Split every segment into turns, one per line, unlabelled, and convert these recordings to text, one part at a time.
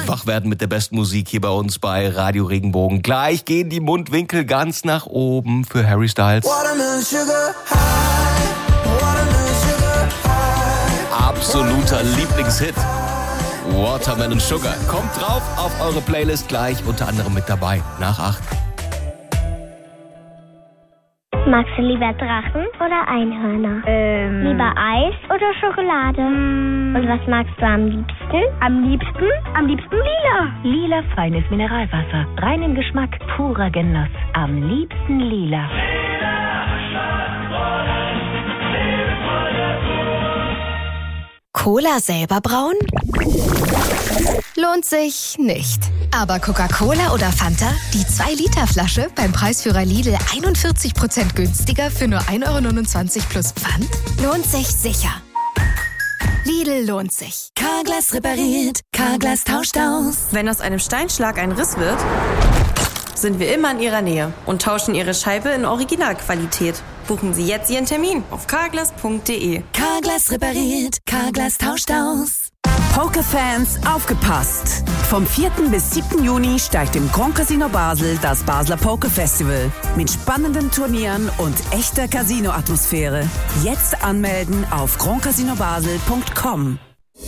wach werden mit der besten Musik hier bei uns bei Radio Regenbogen. Gleich gehen die Mundwinkel ganz nach oben für Harry Styles. Absoluter Lieblingshit. Watermelon Sugar. Kommt drauf auf eure Playlist gleich, unter anderem mit dabei, nach 8.
Magst du lieber Drachen oder Einhörner? Lieber Eis oder Schokolade? Und was magst du am liebsten?
Am liebsten lila.
Lila feines Mineralwasser. Reinen Geschmack, purer Genuss. Am liebsten lila.
Cola selber brauen? Lohnt sich nicht. Aber Coca-Cola oder Fanta? Die 2-Liter-Flasche beim Preisführer Lidl 41% günstiger für nur 1,29 € plus Pfand? Lohnt sich sicher. Lidl lohnt sich.
Carglass repariert, Carglass tauscht aus.
Wenn aus einem Steinschlag ein Riss wird, sind wir immer in Ihrer Nähe und tauschen Ihre Scheibe in Originalqualität. Buchen Sie jetzt Ihren Termin auf carglass.de.
Carglass repariert, Carglass tauscht aus.
Pokerfans, aufgepasst! Vom 4. bis 7. Juni steigt im Grand Casino Basel das Basler Poker Festival. Mit spannenden Turnieren und echter Casino-Atmosphäre. Jetzt anmelden auf grandcasinobasel.com.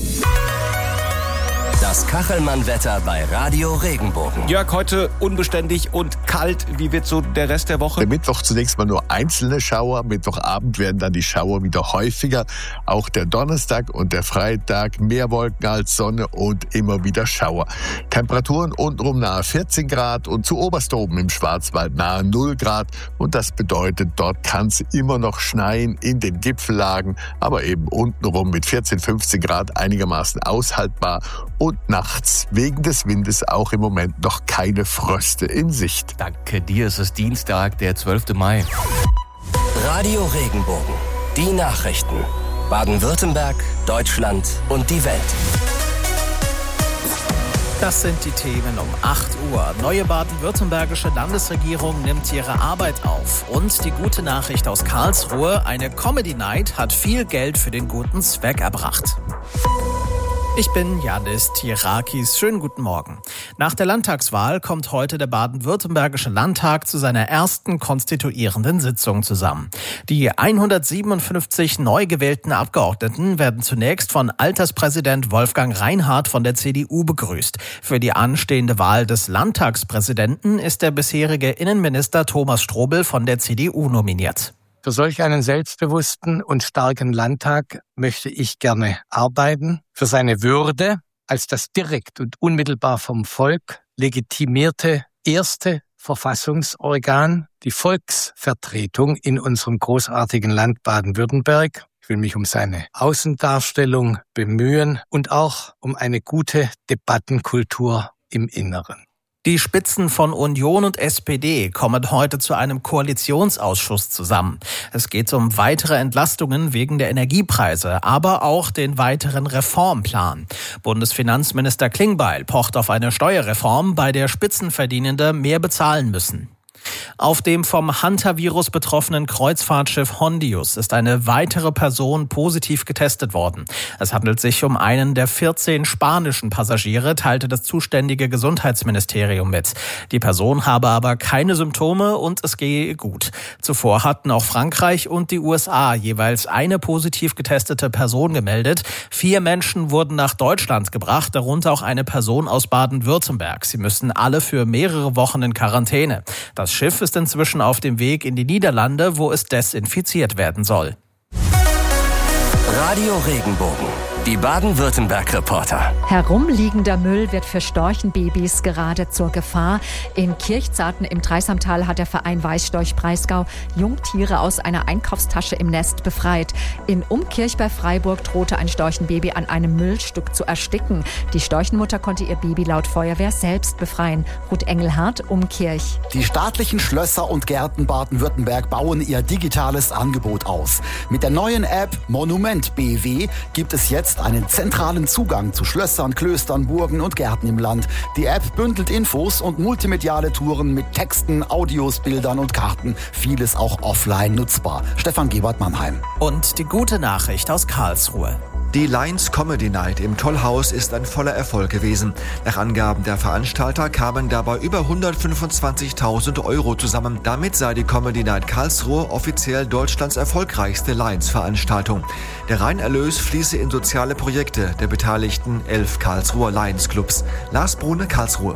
Das Kachelmann-Wetter bei Radio Regenbogen.
Jörg, heute unbeständig und kalt. Wie wird so der Rest der Woche?
Der Mittwoch zunächst mal nur einzelne Schauer. Mittwochabend werden dann die Schauer wieder häufiger. Auch der Donnerstag und der Freitag mehr Wolken als Sonne und immer wieder Schauer. Temperaturen untenrum nahe 14 Grad und zu Oberstoben im Schwarzwald nahe 0 Grad. Und das bedeutet, dort kann es immer noch schneien in den Gipfellagen, aber eben untenrum mit 14, 15 Grad einigermaßen aushaltbar. Und nachts wegen des Windes auch im Moment noch keine Fröste in Sicht.
Danke dir, es ist Dienstag, der 12. Mai.
Radio Regenbogen. Die Nachrichten. Baden-Württemberg, Deutschland und die Welt.
Das sind die Themen um 8 Uhr. Neue baden-württembergische Landesregierung nimmt ihre Arbeit auf. Und die gute Nachricht aus Karlsruhe, eine Comedy Night hat viel Geld für den guten Zweck erbracht. Ich bin Janis Tirakis. Schönen guten Morgen. Nach der Landtagswahl kommt heute der baden-württembergische Landtag zu seiner ersten konstituierenden Sitzung zusammen. Die 157 neu gewählten Abgeordneten werden zunächst von Alterspräsident Wolfgang Reinhardt von der CDU begrüßt. Für die anstehende Wahl des Landtagspräsidenten ist der bisherige Innenminister Thomas Strobel von der CDU nominiert.
Für solch einen selbstbewussten und starken Landtag möchte ich gerne arbeiten. Für seine Würde als das direkt und unmittelbar vom Volk legitimierte erste Verfassungsorgan, die Volksvertretung in unserem großartigen Land Baden-Württemberg. Ich will mich um seine Außendarstellung bemühen und auch um eine gute Debattenkultur im Inneren.
Die Spitzen von Union und SPD kommen heute zu einem Koalitionsausschuss zusammen. Es geht um weitere Entlastungen wegen der Energiepreise, aber auch den weiteren Reformplan. Bundesfinanzminister Klingbeil pocht auf eine Steuerreform, bei der Spitzenverdienende mehr bezahlen müssen. Auf dem vom Hantavirus betroffenen Kreuzfahrtschiff Hondius ist eine weitere Person positiv getestet worden. Es handelt sich um einen der 14 spanischen Passagiere, teilte das zuständige Gesundheitsministerium mit. Die Person habe aber keine Symptome und es gehe gut. Zuvor hatten auch Frankreich und die USA jeweils eine positiv getestete Person gemeldet. 4 Menschen wurden nach Deutschland gebracht, darunter auch eine Person aus Baden-Württemberg. Sie müssen alle für mehrere Wochen in Quarantäne. Das Schiff ist inzwischen auf dem Weg in die Niederlande, wo es desinfiziert werden soll.
Radio Regenbogen. Die Baden-Württemberg-Reporter.
Herumliegender Müll wird für Storchenbabys gerade zur Gefahr. In Kirchzarten im Dreisamtal hat der Verein Weißstorch Breisgau Jungtiere aus einer Einkaufstasche im Nest befreit. In Umkirch bei Freiburg drohte ein Storchenbaby an einem Müllstück zu ersticken. Die Storchenmutter konnte ihr Baby laut Feuerwehr selbst befreien. Ruth Engelhardt, Umkirch.
Die staatlichen Schlösser und Gärten Baden-Württemberg bauen ihr digitales Angebot aus. Mit der neuen App Monument BW gibt es jetzt einen zentralen Zugang zu Schlössern, Klöstern, Burgen und Gärten im Land. Die App bündelt Infos und multimediale Touren mit Texten, Audios, Bildern und Karten. Vieles auch offline nutzbar. Stefan Gebert, Mannheim.
Und die gute Nachricht aus Karlsruhe.
Die Lions Comedy Night im Tollhaus ist ein voller Erfolg gewesen. Nach Angaben der Veranstalter kamen dabei über 125.000 € zusammen. Damit sei die Comedy Night Karlsruhe offiziell Deutschlands erfolgreichste Lions-Veranstaltung. Der Reinerlös fließe in soziale Projekte der beteiligten 11 Karlsruher Lions Clubs. Lars Brune, Karlsruhe.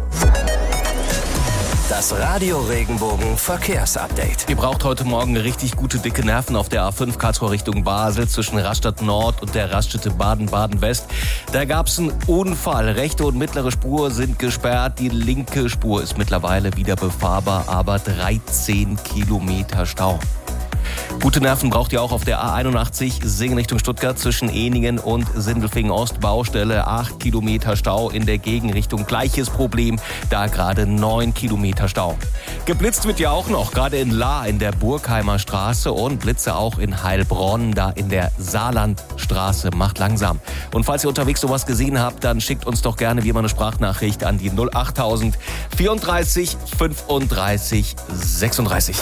Das Radio Regenbogen Verkehrsupdate.
Ihr braucht heute Morgen richtig gute dicke Nerven auf der A5 Karlsruhe Richtung Basel zwischen Rastatt Nord und der Raststätte Baden-Baden West. Da gab es einen Unfall. Rechte und mittlere Spur sind gesperrt. Die linke Spur ist mittlerweile wieder befahrbar, aber 13 Kilometer Stau. Gute Nerven braucht ihr auch auf der A81 Singen Richtung Stuttgart zwischen Ehningen und Sindelfingen Ost. Baustelle, 8 Kilometer Stau in der Gegenrichtung. Gleiches Problem, da gerade 9 Kilometer Stau. Geblitzt wird ja auch noch, gerade in Lahr in der Burgheimer Straße und Blitze auch in Heilbronn, da in der Saarlandstraße. Macht langsam. Und falls ihr unterwegs sowas gesehen habt, dann schickt uns doch gerne wie immer eine Sprachnachricht an die 08000 34 35 36.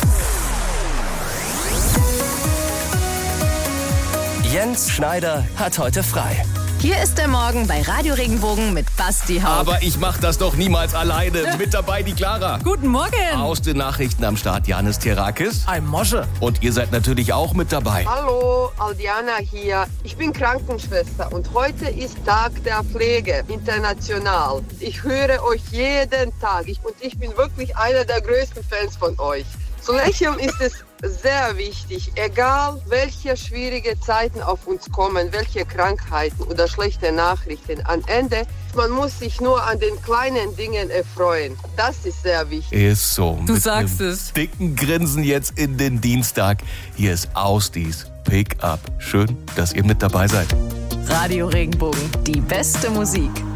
Jens Schneider hat heute frei.
Hier ist der Morgen bei Radio Regenbogen mit Basti Haug.
Aber ich mach das doch niemals alleine. Mit dabei die Clara.
Guten Morgen.
Aus den Nachrichten am Start Janis Terakis.
Ein Mosche.
Und ihr seid natürlich auch mit dabei.
Hallo, Aldiana hier. Ich bin Krankenschwester und heute ist Tag der Pflege, international. Ich höre euch jeden Tag und ich bin wirklich einer der größten Fans von euch. Zu lächeln ist es sehr wichtig, egal welche schwierige Zeiten auf uns kommen, welche Krankheiten oder schlechte Nachrichten. Am Ende, man muss sich nur an den kleinen Dingen erfreuen. Das ist sehr wichtig.
Ist so.
Du sagst es.
Dicken Grinsen jetzt in den Dienstag. Hier ist Ausdies Pick Up. Schön, dass ihr mit dabei seid.
Radio Regenbogen, die beste Musik.